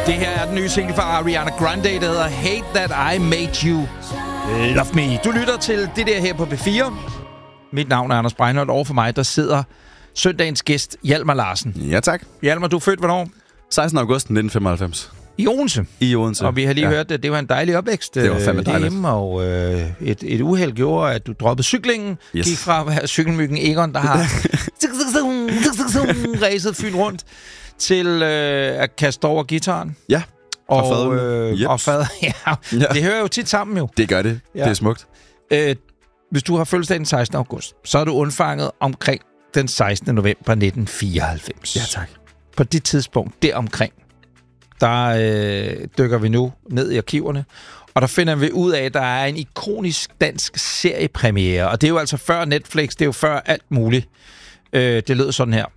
Det her er den nye single fra Ariana Grande, der hedder Hate That I Made You Love Me. Du lytter til det der her på P4. Mit navn er Anders Breinholt. Over for mig, der sidder søndagens gæst, Hjalmar Larsen. Ja, tak. Hjalmar, du er født hvornår? 16. august 1995. I Odense. I Odense. Og vi har lige hørt, at det var en dejlig opvækst. Det var fandme dejligt. Hjemme, og et uheld gjorde, at du droppede cyklingen. Yes. Gik fra at være cykelmyggen Egon, der har ræset Fyn rundt, til at kaste over gitaren. Ja. Og fader. Ja. Det hører jo tit sammen jo. Det gør det. Ja. Det er smukt. Hvis du har fødselsdag den 16. august, så er du undfanget omkring den 16. november 1994. Ja, tak. På det tidspunkt, deromkring, der dykker vi nu ned i arkiverne, og der finder vi ud af, at der er en ikonisk dansk seriepremiere. Og det er jo altså før Netflix, det er jo før alt muligt. Det lød sådan her.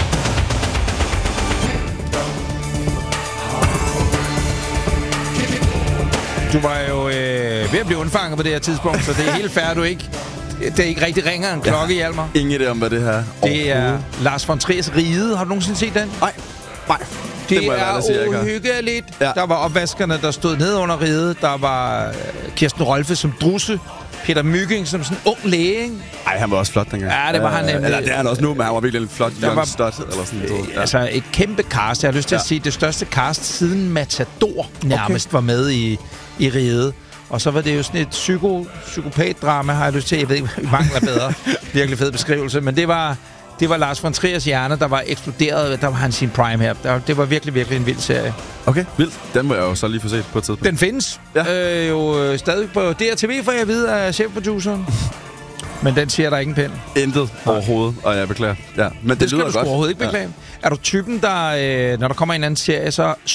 Du var jo ved at blive undfanget på det her tidspunkt, så det er helt fair, du ikke... Det er ikke rigtig ringer en klokke, Hjalmar. Ingen idé om, hvad det her det er Lars von Triers Ride. Har du nogensinde set den? Nej. Det er uhyggeligt. Ja. Der var opvaskerne, der stod ned under riget. Der var Kirsten Rolfe som drusse. Peter Mygind som sådan en ung læge, ikke? Ej, han var også flot dengang. Ja, det var han nemlig. Eller det er han også nu, men han var virkelig en flot young stud, eller sådan noget. Ja. Altså, et kæmpe cast. Jeg har lyst til at sige, det største cast siden Matador nærmest var med i riget. Og så var det jo sådan et psykopat-drama, har jeg lyst til. Jeg ved ikke, mangler bedre. Virkelig fed beskrivelse. Men det var Lars von Triers hjerne, der var eksploderet. Der var han sin prime her. Det var virkelig, virkelig en vild serie. Okay, vildt. Den må jeg jo så lige få set på et tidspunkt. Den findes. Ja. Jo stadig på DRTV, for jeg ved, af chefproduceren. Men den siger der ingen pind. Intet overhovedet, og jeg beklager. Ja, men det skal du sgu overhovedet ikke beklage. Ja. Er du typen, der, når der kommer en anden serie,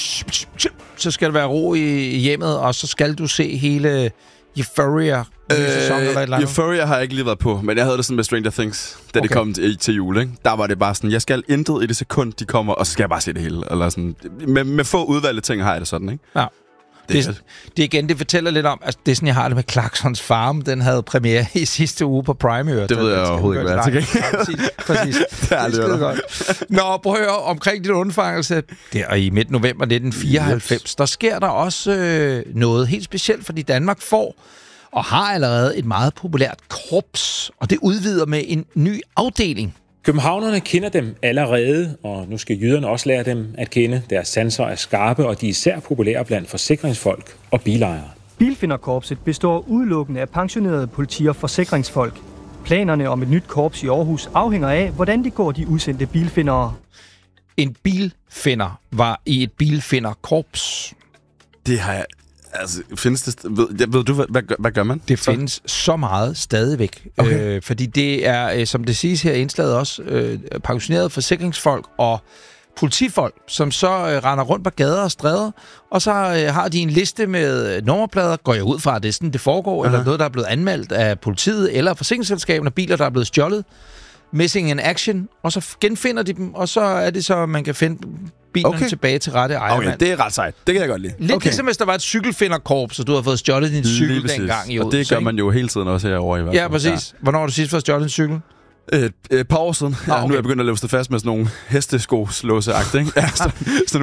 så skal der være ro i hjemmet, og så skal du se hele Euphoria sæson eller et eller andet? Euphoria har jeg ikke lige været på, men jeg havde det sådan med Stranger Things, da det kom til jul, ikke? Der var det bare sådan, jeg skal intet i det sekund, de kommer, og så skal jeg bare se det hele. Eller sådan. Med få udvalgte ting har jeg det sådan, ikke? Ja. Det fortæller lidt om, altså det er sådan, jeg har det med Clarksons Farm. Den havde premiere i sidste uge på Prime. Det ved jeg overhovedet ikke, hvad jeg præcis. Det er skide godt. Nå, prøv at høre, omkring din undfangelse, der i midt november 1994, der sker der også noget helt specielt, fordi Danmark får og har allerede et meget populært korps, og det udvider med en ny afdeling. Københavnerne kender dem allerede, og nu skal jyderne også lære dem at kende. Deres sanser er skarpe, og de er især populære blandt forsikringsfolk og bilejere. Bilfinderkorpset består udelukkende af pensionerede politi- og forsikringsfolk. Planerne om et nyt korps i Aarhus afhænger af, hvordan det går de udsendte bilfindere. En bilfinder var i et bilfinderkorps. Det har jeg... Altså, findes det... Ved du, hvad gør man? Det findes så meget stadigvæk. Okay. Fordi det er, som det siges her i indslaget også, pensionerede forsikringsfolk og politifolk, som så render rundt på gader og stræder, og så har de en liste med nummerplader, går jeg ud fra, at det er sådan, det foregår, eller noget, der er blevet anmeldt af politiet, eller forsikringsselskaberne, biler, der er blevet stjålet. Missing in action, og så genfinder de dem, og så er det så, man kan finde bilen tilbage til rette ejermand. Okay, det er ret sejt. Det kan jeg godt lide. Lidt ligesom hvis der var et cykelfinderkorps, og du har fået stjålet din cykel dengang i Odense. Og det gør man jo hele tiden også herovre i hvert fald. Ja, præcis. Ja. Hvornår har du sidst fået stjålet en cykel? Et par år siden. Nu er jeg begyndt at låse det fast med sådan nogle hesteskoslåseagtigt, ikke? Ja, så